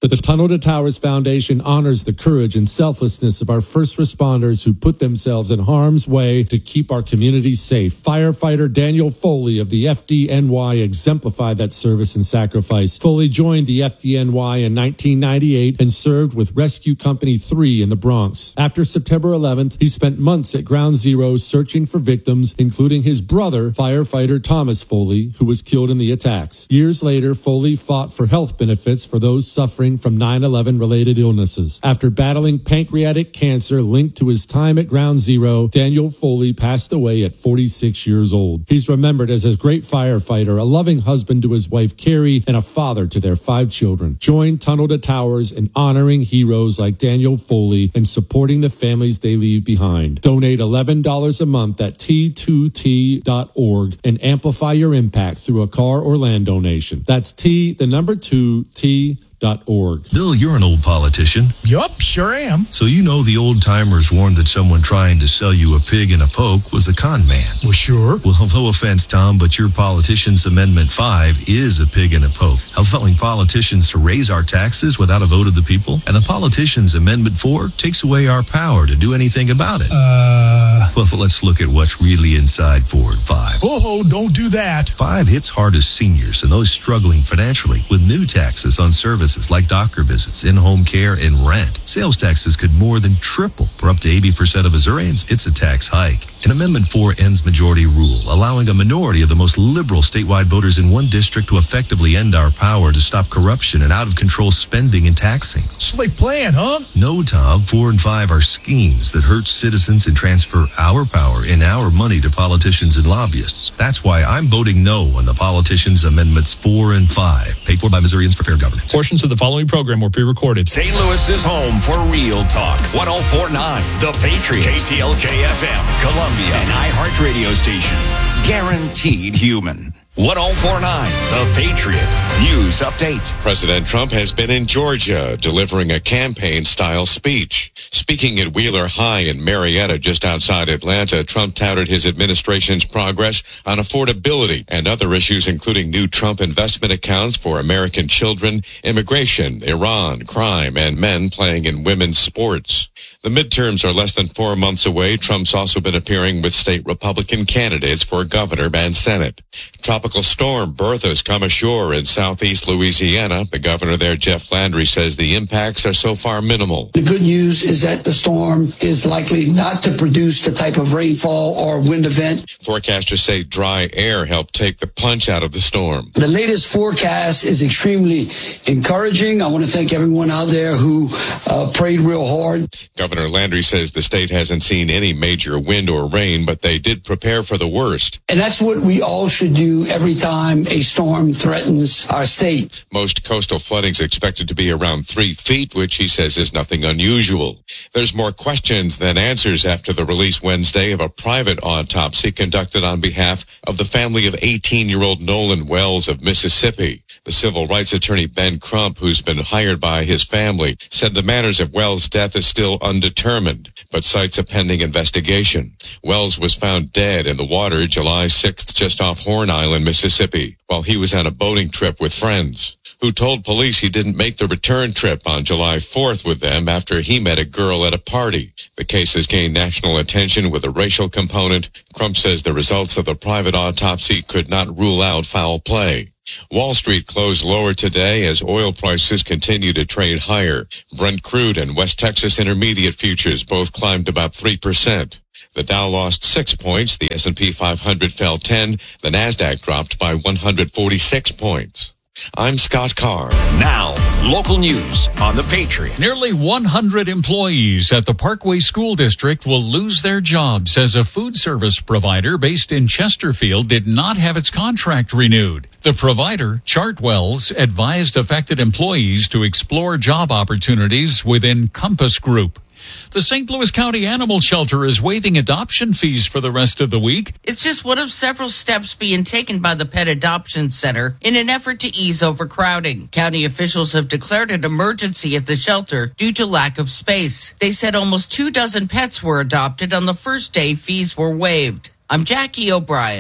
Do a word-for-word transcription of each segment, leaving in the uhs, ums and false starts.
But the Tunnel to Towers Foundation honors the courage and selflessness of our first responders who put themselves in harm's way to keep our communities safe. Firefighter Daniel Foley of the F D N Y exemplified that service and sacrifice. Foley joined the F D N Y in nineteen ninety-eight and served with Rescue Company three in the Bronx. After September eleventh, he spent months at Ground Zero searching for victims, including his brother, firefighter Thomas Foley, who was killed in the attacks. Years later, Foley fought for health benefits for those suffering from nine eleven related illnesses. After battling pancreatic cancer linked to his time at Ground Zero, Daniel Foley passed away at forty-six years old. He's remembered as a great firefighter, a loving husband to his wife Carrie, and a father to their five children. Join Tunnel to Towers in honoring heroes like Daniel Foley and supporting the families they leave behind. Donate eleven dollars a month at T two T dot org and amplify your impact through a car or land donation. That's T, the number two, T dot org. Bill, you're an old politician. Yup, sure am. So you know the old timers warned that someone trying to sell you a pig in a poke was a con man. Well, sure. Well, no offense, Tom, but your politician's Amendment five is a pig in a poke, allowing politicians to raise our taxes without a vote of the people. And the politician's Amendment four takes away our power to do anything about it. Uh... Well, let's look at what's really inside Ford five. Oh, don't do that. five hits hardest seniors and those struggling financially with new taxes on services like doctor visits, in-home care, and rent. Sales taxes could more than triple. For up to eighty percent of Missourians, it's a tax hike. And Amendment four ends majority rule, allowing a minority of the most liberal statewide voters in one district to effectively end our power to stop corruption and out-of-control spending and taxing. Slick plan, huh? No, Tom. four and five are schemes that hurt citizens and transfer our power and our money to politicians and lobbyists. That's why I'm voting no on the politicians' Amendments four and five, paid for by Missourians for fair governance. Portions of the following program were pre-recorded. Saint Louis's home for real talk. one oh four point nine The Patriot. K T L K F M. Columbia. An iHeart radio station. Guaranteed human. one oh four point nine The Patriot. News update. President Trump has been in Georgia delivering a campaign-style speech. Speaking at Wheeler High in Marietta, just outside Atlanta, Trump touted his administration's progress on affordability and other issues, including new Trump investment accounts for American children, immigration, Iran, crime, and men playing in women's sports. The midterms are less than four months away. Trump's also been appearing with state Republican candidates for governor and Senate. Tropical storm Bertha's come ashore in southeast Louisiana. The governor there, Jeff Landry, says the impacts are so far minimal. The good news is that the storm is likely not to produce the type of rainfall or wind event. Forecasters say dry air helped take the punch out of the storm. The latest forecast is extremely encouraging. I want to thank everyone out there who uh, prayed real hard. Governor Landry says the state hasn't seen any major wind or rain, but they did prepare for the worst. And that's what we all should do every time a storm threatens our state. Most coastal flooding is expected to be around three feet, which he says is nothing unusual. There's more questions than answers after the release Wednesday of a private autopsy conducted on behalf of the family of eighteen-year-old Nolan Wells of Mississippi. The civil rights attorney Ben Crump, who's been hired by his family, said the matters of Wells' death is still undetermined, but cites a pending investigation. Wells was found dead in the water July sixth just off Horn Island, Mississippi, while he was on a boating trip with friends, who told police he didn't make the return trip on July fourth with them after he met a girl at a party. The case has gained national attention with a racial component. Crump says the results of the private autopsy could not rule out foul play. Wall Street closed lower today as oil prices continue to trade higher. Brent crude and West Texas Intermediate futures both climbed about three percent. The Dow lost six points. The S and P five hundred fell ten. The Nasdaq dropped by one hundred forty-six points. I'm Scott Carr. Now, local news on The Patriot. Nearly one hundred employees at the Parkway School District will lose their jobs as a food service provider based in Chesterfield did not have its contract renewed. The provider, Chartwells, advised affected employees to explore job opportunities within Compass Group. The Saint Louis County Animal Shelter is waiving adoption fees for the rest of the week. It's just one of several steps being taken by the Pet Adoption Center in an effort to ease overcrowding. County officials have declared an emergency at the shelter due to lack of space. They said almost two dozen pets were adopted on the first day fees were waived. I'm Jackie O'Brien.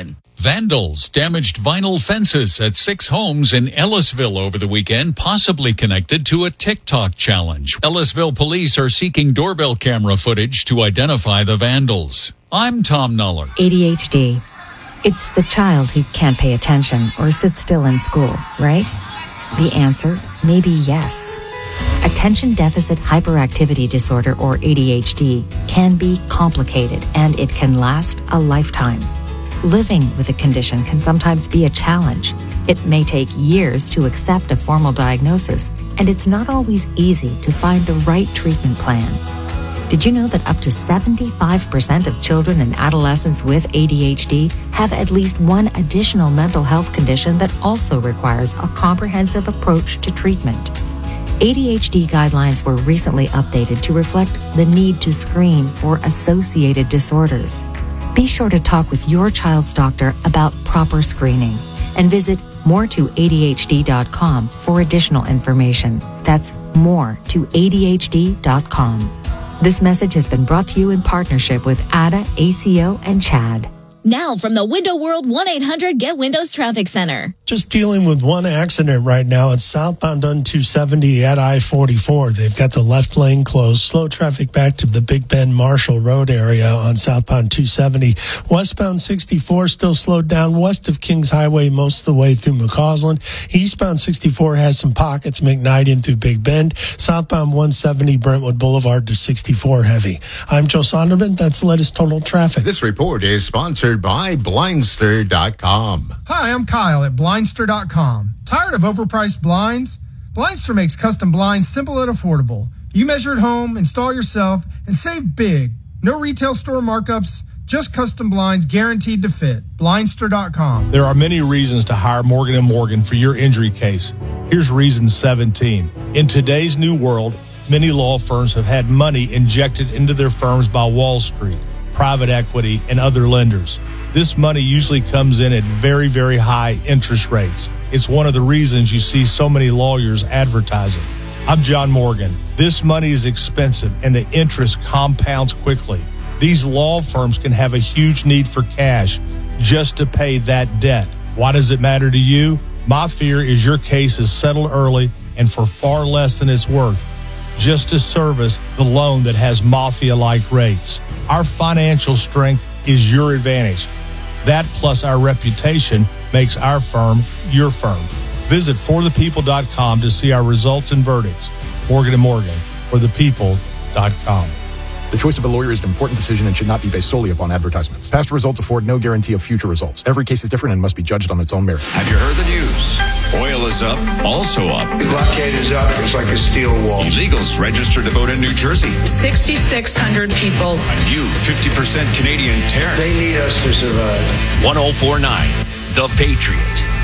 Vandals damaged vinyl fences at six homes in Ellisville over the weekend, possibly connected to a TikTok challenge. Ellisville police are seeking doorbell camera footage to identify the vandals. I'm Tom Nuller. A D H D. It's the child who can't pay attention or sit still in school, right? The answer may be yes. Attention Deficit Hyperactivity Disorder, or A D H D, can be complicated and it can last a lifetime. Living with a condition can sometimes be a challenge. It may take years to accept a formal diagnosis, and it's not always easy to find the right treatment plan. Did you know that up to seventy-five percent of children and adolescents with A D H D have at least one additional mental health condition that also requires a comprehensive approach to treatment? A D H D guidelines were recently updated to reflect the need to screen for associated disorders. Be sure to talk with your child's doctor about proper screening and visit more to A D H D dot com for additional information. That's more to A D H D dot com. This message has been brought to you in partnership with A D A, A C O, and CHAD. Now from the Window World one eight hundred Get Windows Traffic Center. Just dealing with one accident right now. It's southbound on two seventy at I forty-four. They've got the left lane closed. Slow traffic back to the Big Bend Marshall Road area on southbound two seventy. Westbound sixty-four still slowed down west of Kings Highway most of the way through McCausland. Eastbound sixty-four has some pockets, McKnight in through Big Bend. Southbound one seventy Brentwood Boulevard to sixty-four heavy. I'm Joe Sonderman. That's the latest total traffic. This report is sponsored by Blindster dot com. Hi, I'm Kyle at Blindster dot com. Tired of overpriced blinds? Blindster makes custom blinds simple and affordable. You measure at home, install yourself, and save big. No retail store markups, just custom blinds guaranteed to fit. Blindster dot com. There are many reasons to hire Morgan and Morgan for your injury case. Here's reason seventeen. In today's new world, many law firms have had money injected into their firms by Wall Street, private equity, and other lenders. This money usually comes in at very, very high interest rates. It's one of the reasons you see so many lawyers advertising. I'm John Morgan. This money is expensive and the interest compounds quickly. These law firms can have a huge need for cash just to pay that debt. Why does it matter to you? My fear is your case is settled early and for far less than it's worth, just to service the loan that has mafia-like rates. Our financial strength is your advantage. That plus our reputation makes our firm your firm. Visit for the people dot com to see our results and verdicts. Morgan and Morgan, for the people dot com. The choice of a lawyer is an important decision and should not be based solely upon advertisements. Past results afford no guarantee of future results. Every case is different and must be judged on its own merit. Have you heard the news? Oil is up, also up. The blockade is up. It's like a steel wall. Illegals registered to vote in New Jersey. sixty-six hundred people. A new fifty percent Canadian tariff. They need us to survive. one oh four point nine The Patriot.